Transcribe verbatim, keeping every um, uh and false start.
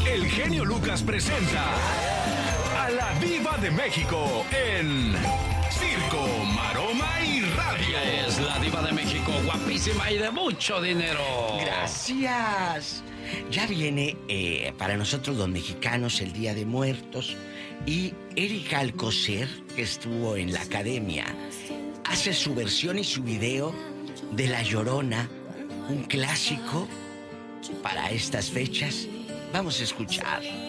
el genio Lucas presenta a la Diva de México en Circo, Maroma y Radio. Es la Diva de México, guapísima y de mucho dinero. Gracias. Ya viene eh, para nosotros los mexicanos el Día de Muertos y Erika Alcocer, que estuvo en la academia, hace su versión y su video de La Llorona, un clásico para estas fechas. Vamos a escuchar.